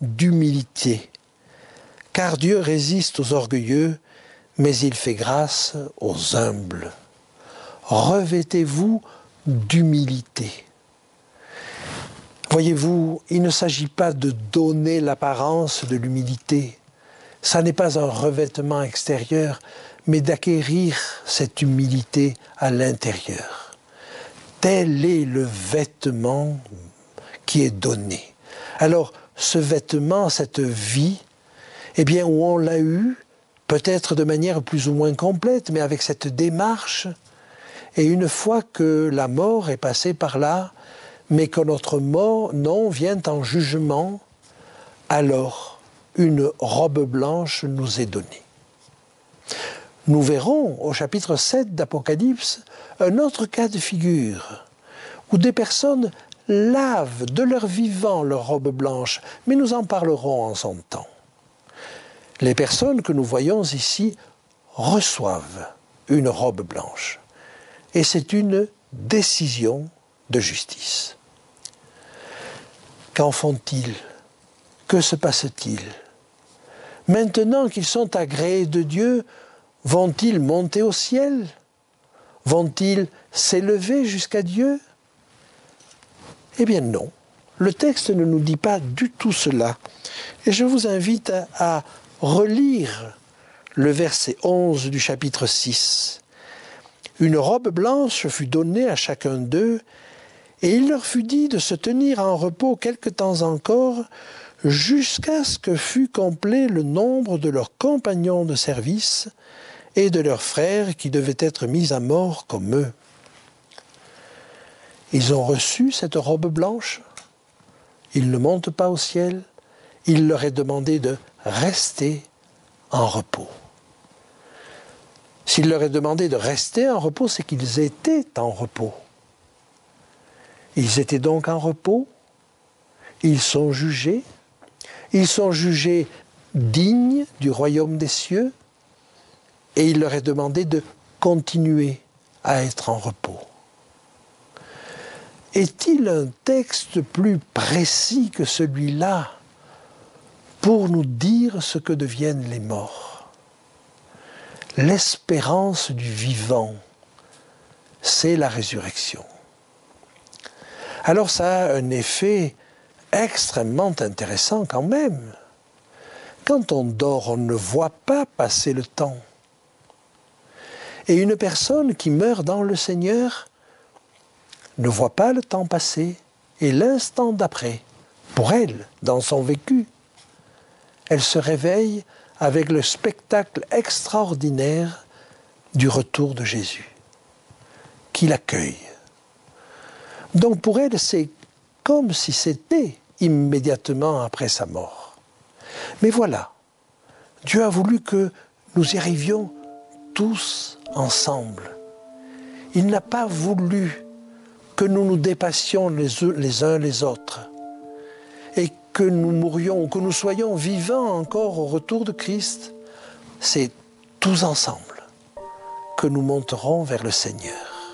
d'humilité. Car Dieu résiste aux orgueilleux, mais il fait grâce aux humbles. Revêtez-vous d'humilité. Voyez-vous, il ne s'agit pas de donner l'apparence de l'humilité. Ça n'est pas un revêtement extérieur, mais d'acquérir cette humilité à l'intérieur. Tel est le vêtement qui est donné. Alors, ce vêtement, cette vie, eh bien, où on l'a eu, peut-être de manière plus ou moins complète, mais avec cette démarche, et une fois que la mort est passée par là, mais que notre nom vient en jugement, alors une robe blanche nous est donnée. Nous verrons au chapitre 7 d'Apocalypse un autre cas de figure, où des personnes lavent de leur vivant leur robe blanche, mais nous en parlerons en son temps. Les personnes que nous voyons ici reçoivent une robe blanche, et c'est une décision de justice. Qu'en font-ils? Que se passe-t-il? Maintenant qu'ils sont agréés de Dieu, vont-ils monter au ciel? Vont-ils s'élever jusqu'à Dieu? Eh bien non, le texte ne nous dit pas du tout cela. Et je vous invite à relire le verset 11 du chapitre 6. Une robe blanche fut donnée à chacun d'eux, et il leur fut dit de se tenir en repos quelque temps encore, jusqu'à ce que fût complet le nombre de leurs compagnons de service et de leurs frères qui devaient être mis à mort comme eux. Ils ont reçu cette robe blanche, ils ne montent pas au ciel, il leur est demandé de rester en repos. S'il leur est demandé de rester en repos, c'est qu'ils étaient en repos. Ils étaient donc en repos, ils sont jugés dignes du royaume des cieux, et il leur est demandé de continuer à être en repos. Est-il un texte plus précis que celui-là pour nous dire ce que deviennent les morts? L'espérance du vivant, c'est la résurrection. Alors ça a un effet extrêmement intéressant quand même. Quand on dort, on ne voit pas passer le temps. Et une personne qui meurt dans le Seigneur ne voit pas le temps passer, et l'instant d'après, pour elle, dans son vécu, elle se réveille avec le spectacle extraordinaire du retour de Jésus, qui l'accueille. Donc pour elle, c'est comme si c'était immédiatement après sa mort. Mais voilà, Dieu a voulu que nous y arrivions tous ensemble. Il n'a pas voulu que nous nous dépassions les uns les autres et que nous mourions, que nous soyons vivants encore au retour de Christ. C'est tous ensemble que nous monterons vers le Seigneur.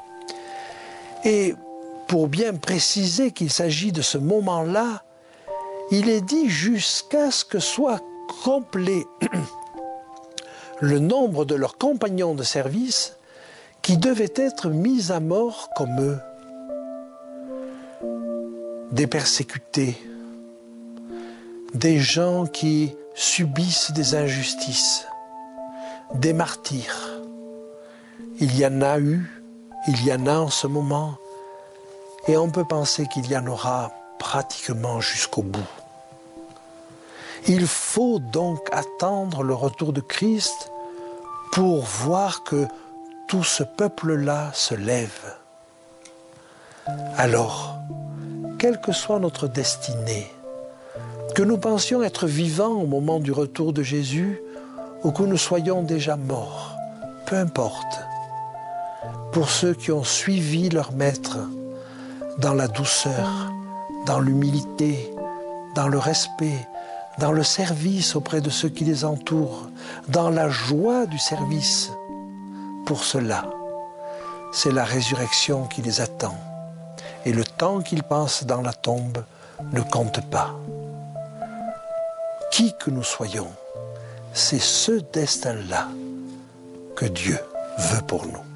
Et pour bien préciser qu'il s'agit de ce moment-là, il est dit jusqu'à ce que soit complet le nombre de leurs compagnons de service qui devaient être mis à mort comme eux. Des persécutés, des gens qui subissent des injustices, des martyrs. Il y en a eu, il y en a en ce moment, et on peut penser qu'il y en aura pratiquement jusqu'au bout. Il faut donc attendre le retour de Christ pour voir que tout ce peuple-là se lève. Alors, quelle que soit notre destinée, que nous pensions être vivants au moment du retour de Jésus ou que nous soyons déjà morts, peu importe, pour ceux qui ont suivi leur Maître dans la douceur, dans l'humilité, dans le respect, dans le service auprès de ceux qui les entourent, dans la joie du service. Pour cela, c'est la résurrection qui les attend. Et le temps qu'ils passent dans la tombe ne compte pas. qui que nous soyons, c'est ce destin-là que Dieu veut pour nous.